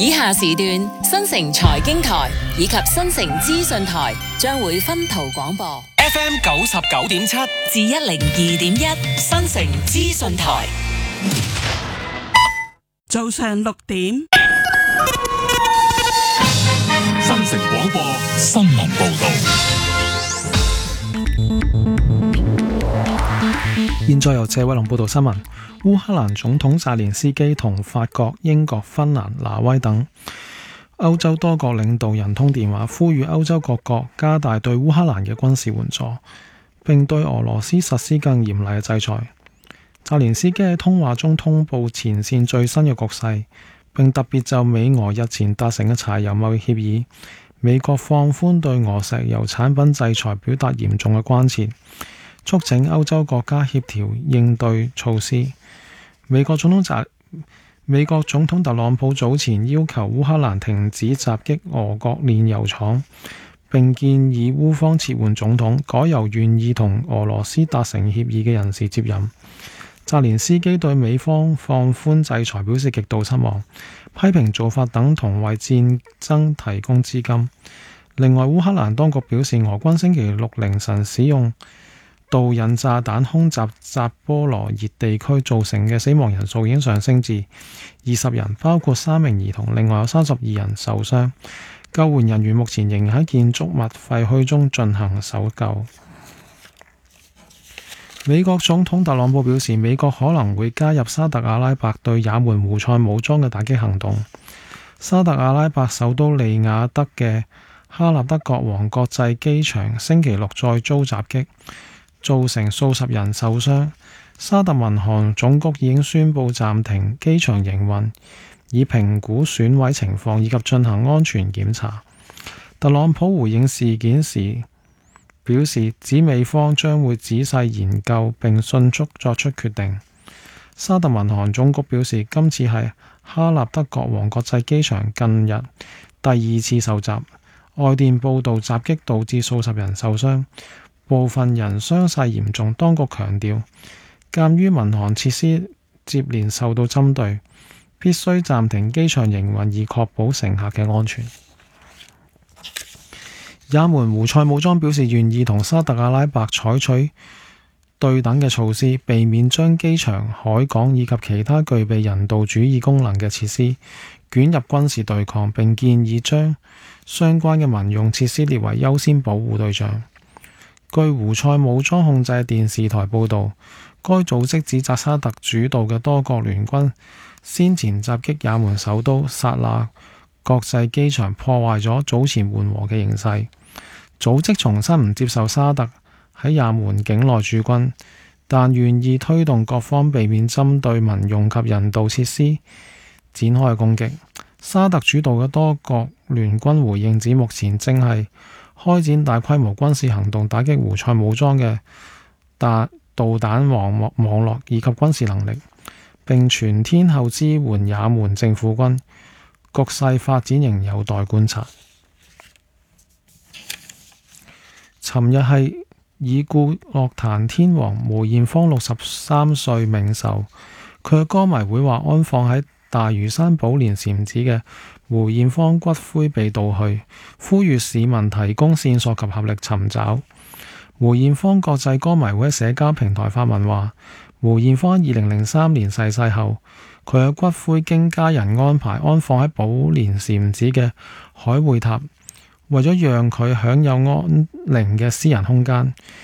以下時段新城財經台以及新城資訊台將會分途廣播 FM 99.7 至102.1新城資訊台。 早上6點， 新城廣播新聞報道。 現在由謝偉龍報道新聞。烏克蘭總統澤連斯基同法國、英國、芬蘭、挪威等歐洲多國領導人通電話，呼籲歐洲各國加大對烏克蘭嘅軍事援助，並對俄羅斯實施更嚴厲嘅制裁。澤連斯基喺通話中通報前線最新嘅局勢，並特別就美俄日前達成嘅柴油貿易協議、美國放寬對俄石油產品制裁表達嚴重嘅關切，促請歐洲國家協調應對措施。美國總統特朗普早前要求烏克蘭停止襲擊俄國煉油廠，並建議烏方撤換總統，改由願意同俄羅斯達成協議嘅人士接任。澤連斯基對美方放寬制裁表示極度失望，批評做法等同為戰爭提供資金。另外，烏克蘭當局表示，俄軍星期六凌晨使用導引炸彈空襲扎波羅熱地區造成嘅死亡人數已經上升至20人，包括3名兒童，另外有32人受傷。救援人員目前仍喺建築物廢墟中進行搜救。美國總統特朗普表示，美國可能會加入沙特阿拉伯對也門胡塞武裝嘅打擊行動。沙特阿拉伯首都利雅得嘅哈納德國王國際機場星期六再遭襲擊，造成數十人受傷。沙特民航總局已經宣布暫停機場營運，以評估損毀情況以及進行安全檢查。特朗普回應事件時表示，指美方將會仔細研究並迅速作出決定。沙特民航總局表示，今次係哈納德國王國際機場近日第2次受襲。外電報導，襲擊導致數十人受傷，部分人傷勢嚴重。當局強調，鑑於民航設施接連受到針對，必須暫停機場營運以確保乘客嘅安全。也門胡塞武裝表示願意同沙特阿拉伯採取對等嘅措施，避免將機場、海港以及其他具備人道主義功能嘅設施捲入軍事對抗，並建議將相關嘅民用設施列為優先保護對象。據胡塞武裝控制電視台報導，該組織指責沙特主導嘅多國聯軍先前襲擊也門首都薩那國際機場，破壞咗早前緩和嘅形勢。組織重申唔接受沙特喺也門境內駐軍，但願意推動各方避免針對民用及人道設施展開攻擊。沙特主導嘅多國聯軍回應指，目前正係開展大規模軍事行動，打擊胡塞武裝嘅導彈網絡以及軍事能力，並全天候支援也門政府軍。局勢發展仍有待觀察。尋日係已故樂壇天王梅艷芳63歲冥壽，佢嘅歌迷會話安放喺大嶼山寶蓮禪寺嘅梅艷芳骨灰被盜去，呼籲市民提供線索及合力尋找。梅艷芳國際歌迷會喺社交平台發文話，梅艷芳2003年逝世後，佢嘅骨灰經家人安排安放喺寶蓮禪寺嘅海會塔，為咗讓佢享有安寧嘅私人空間，